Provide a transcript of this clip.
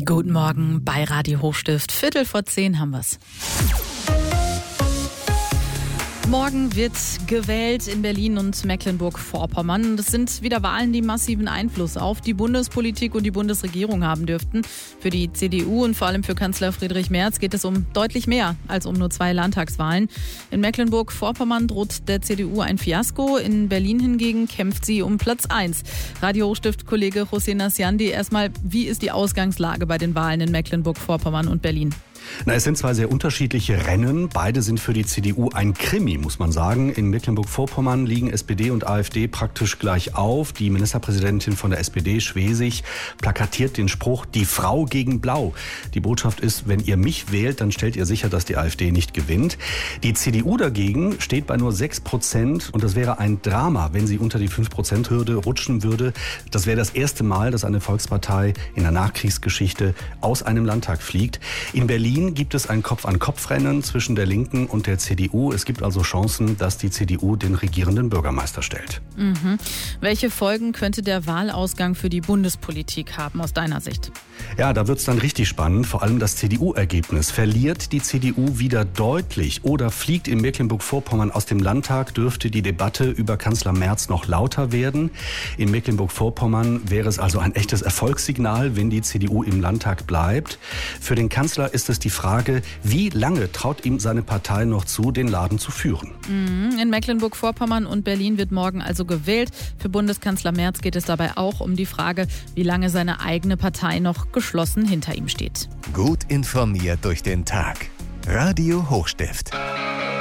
Guten Morgen bei Radio Hochstift. 9:15 haben wir's. Morgen wird gewählt in Berlin und Mecklenburg-Vorpommern. Das sind wieder Wahlen, die massiven Einfluss auf die Bundespolitik und die Bundesregierung haben dürften. Für die CDU und vor allem für Kanzler Friedrich Merz geht es um deutlich mehr als um nur 2 Landtagswahlen. In Mecklenburg-Vorpommern droht der CDU ein Fiasko. In Berlin hingegen kämpft sie um Platz 1. Radio Hochstift-Kollege José Nasciandi, erstmal, wie ist die Ausgangslage bei den Wahlen in Mecklenburg-Vorpommern und Berlin? Es sind 2 sehr unterschiedliche Rennen. Beide sind für die CDU ein Krimi, muss man sagen. In Mecklenburg-Vorpommern liegen SPD und AfD praktisch gleich auf. Die Ministerpräsidentin von der SPD, Schwesig, plakatiert den Spruch, die Frau gegen Blau. Die Botschaft ist, wenn ihr mich wählt, dann stellt ihr sicher, dass die AfD nicht gewinnt. Die CDU dagegen steht bei nur 6% und das wäre ein Drama, wenn sie unter die 5%-Hürde rutschen würde. Das wäre das erste Mal, dass eine Volkspartei in der Nachkriegsgeschichte aus einem Landtag fliegt. In Berlin gibt es ein Kopf-an-Kopf-Rennen zwischen der Linken und der CDU. Es gibt also Chancen, dass die CDU den regierenden Bürgermeister stellt. Welche Folgen könnte der Wahlausgang für die Bundespolitik haben aus deiner Sicht? Ja, da wird es dann richtig spannend. Vor allem das CDU-Ergebnis. Verliert die CDU wieder deutlich oder fliegt in Mecklenburg-Vorpommern aus dem Landtag, dürfte die Debatte über Kanzler Merz noch lauter werden. In Mecklenburg-Vorpommern wäre es also ein echtes Erfolgssignal, wenn die CDU im Landtag bleibt. Für den Kanzler ist es die Frage, wie lange traut ihm seine Partei noch zu, den Laden zu führen? In Mecklenburg-Vorpommern und Berlin wird morgen also gewählt. Für Bundeskanzler Merz geht es dabei auch um die Frage, wie lange seine eigene Partei noch geschlossen hinter ihm steht. Gut informiert durch den Tag. Radio Hochstift.